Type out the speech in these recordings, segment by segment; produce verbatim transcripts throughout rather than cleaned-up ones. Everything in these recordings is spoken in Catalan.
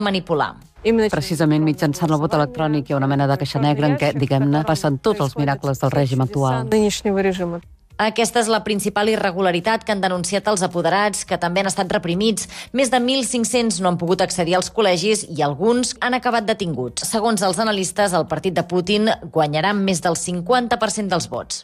manipular. Precisament mitjançant el vot electrònic hi ha una mena de caixa negra en què, diguem-ne, passen tots els miracles del règim actual. Aquesta és la principal irregularitat que han denunciat els apoderats, que també han estat reprimits. Més de mil cinc-cents no han pogut accedir als col·legis i alguns han acabat detinguts. Segons els analistes, el partit de Putin guanyarà més del cinquanta per cent dels vots.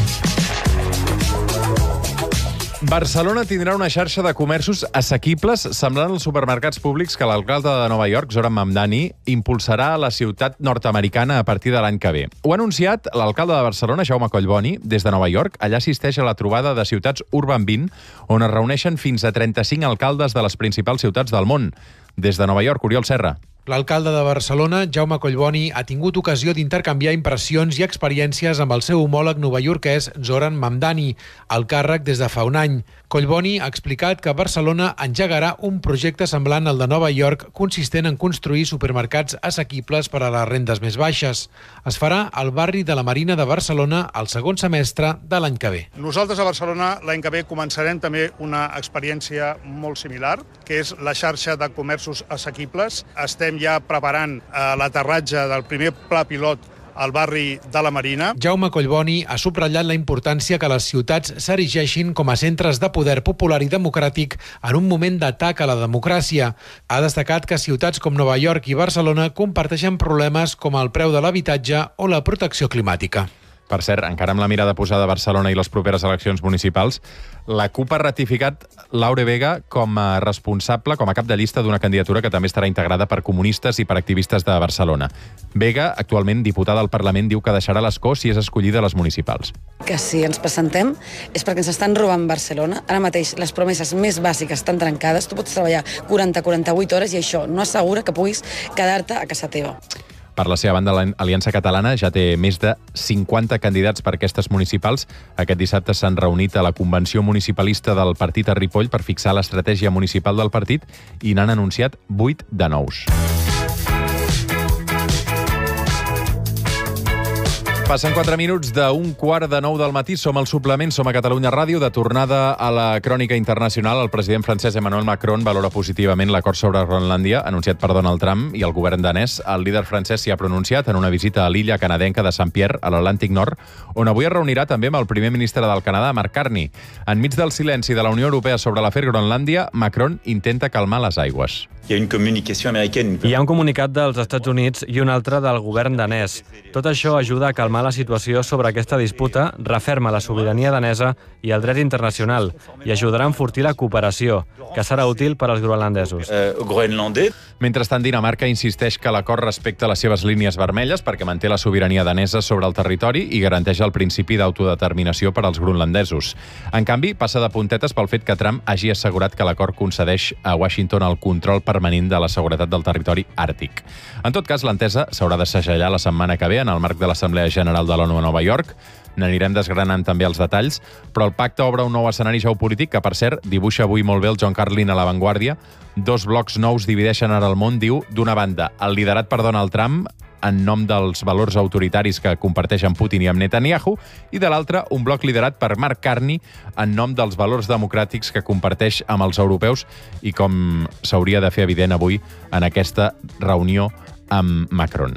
Barcelona tindrà una xarxa de comerços assequibles semblant als supermercats públics que l'alcalde de Nova York, Zoran Mamdani, impulsarà a la ciutat nord-americana a partir de l'any que ve. Ho ha anunciat l'alcalde de Barcelona, Jaume Collboni, des de Nova York. Allà assisteix a la trobada de ciutats Urban vint, on es reuneixen fins a trenta-cinc alcaldes de les principals ciutats del món. Des de Nova York, Oriol Serra. L'alcalde de Barcelona, Jaume Collboni, ha tingut ocasió d'intercanviar impressions i experiències amb el seu homòleg novaiorquès Zoran Mamdani, al càrrec des de fa un any. Collboni ha explicat que Barcelona engegarà un projecte semblant al de Nova York, consistent en construir supermercats assequibles per a les rendes més baixes. Es farà al barri de la Marina de Barcelona el segon semestre de l'any que ve. Nosaltres a Barcelona l'any que ve començarem també una experiència molt similar, que és la xarxa de comerços assequibles. Estem ja preparant eh, l'aterratge del primer pla pilot al barri de la Marina. Jaume Collboni ha subratllat la importància que les ciutats s'erigeixin com a centres de poder popular i democràtic en un moment d'atac a la democràcia. Ha destacat que ciutats com Nova York i Barcelona comparteixen problemes com el preu de l'habitatge o la protecció climàtica. Per cert, encara amb la mirada posada a Barcelona i les properes eleccions municipals, la CUP ha ratificat Laure Vega com a responsable, com a cap de llista d'una candidatura que també estarà integrada per comunistes i per activistes de Barcelona. Vega, actualment diputada al Parlament, diu que deixarà l'escó si és escollida a les municipals. Que si ens presentem és perquè ens estan robant Barcelona. Ara mateix les promeses més bàsiques estan trencades. Tu pots treballar quaranta a quaranta-vuit hores i això no assegura que puguis quedar-te a casa teva. Per la seva banda, l'Aliança Catalana ja té més de cinquanta candidats per aquestes municipals. Aquest dissabte s'han reunit a la Convenció Municipalista del partit a Ripoll per fixar l'estratègia municipal del partit i n'han anunciat vuit de nous. Passen quatre minuts d'un quart de nou del matí. Som al suplement, som a Catalunya Ràdio. De tornada a la crònica internacional, el president francès Emmanuel Macron valora positivament l'acord sobre Groenlàndia anunciat per Donald Trump i el govern danès. El líder francès s'hi ha pronunciat en una visita a l'illa canadenca de Saint-Pierre, a l'Atlàntic Nord, on avui es reunirà també amb el primer ministre del Canadà, Mark Carney. Enmig del silenci de la Unió Europea sobre l'afer Groenlàndia, Macron intenta calmar les aigües. Hi ha una comunicació americana. Hi ha un comunicat dels Estats Units i un altre del govern danès. Tot això ajuda a calmar la situació sobre aquesta disputa, referma la sobirania danesa i el dret internacional i ajudarà a enfortir la cooperació, que serà útil per als groenlandesos. Uh, Mentrestant, Dinamarca insisteix que l'acord respecta les seves línies vermelles perquè manté la sobirania danesa sobre el territori i garanteix el principi d'autodeterminació per als groenlandesos. En canvi, passa de puntetes pel fet que Trump hagi assegurat que l'acord concedeix a Washington el control permanent de la seguretat del territori àrtic. En tot cas, l'entesa s'haurà de segellar la setmana que ve en el marc de l'Assemblea General de l'ONU a Nova York. N'anirem desgranant també els detalls, però el pacte obre un nou escenari geopolític que, per cert, dibuixa avui molt bé el John Carlin a La Vanguardia. Dos blocs nous divideixen ara el món, diu, d'una banda, el liderat per Donald Trump, en nom dels valors autoritaris que comparteixen Putin i amb Netanyahu, i de l'altra, un bloc liderat per Mark Carney, en nom dels valors democràtics que comparteix amb els europeus i com s'hauria de fer evident avui en aquesta reunió amb Macron.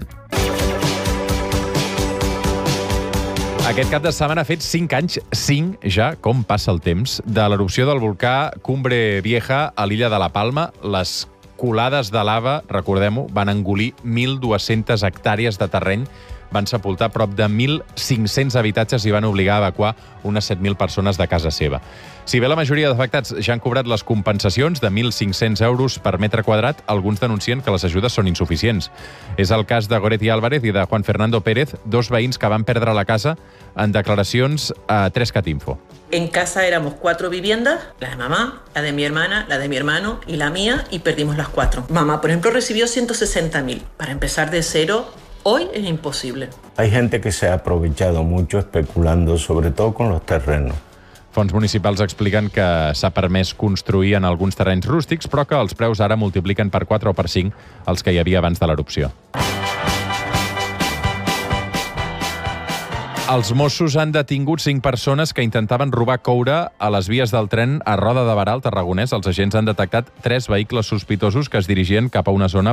Aquest cap de setmana ha fet cinc anys, cinc ja, com passa el temps, de l'erupció del volcà Cumbre Vieja a l'illa de la Palma. Les colades de lava, recordem-ho, van engolir mil dues-centes hectàrees de terreny, van sepultar prop de mil cinc-cents habitatges i van obligar a evacuar unes set mil persones de casa seva. Si bé la majoria d'afectats ja han cobrat les compensacions de mil cinc-cents euros per metre quadrat, alguns denuncien que les ajudes són insuficients. És el cas de Goretti Álvarez i de Juan Fernando Pérez, dos veïns que van perdre la casa en declaracions a tres cat info. En casa éramos cuatro viviendas, la de mamá, la de mi hermana, la de mi hermano y la mía, y perdimos las cuatro. Mamá, por ejemplo, recibió ciento sesenta mil. Para empezar de cero, hoy es imposible. Hay gente que se ha aprovechado mucho especulando, sobre todo con los terrenos. Fons municipals expliquen que s'ha permès construir en alguns terrenys rústics, però que els preus ara multipliquen per quatre o per cinc els que hi havia abans de l'erupció. Els Mossos han detingut cinc persones que intentaven robar coure a les vies del tren a Roda de Barà, al Tarragonès. Els agents han detectat tres vehicles sospitosos que es dirigien cap a una zona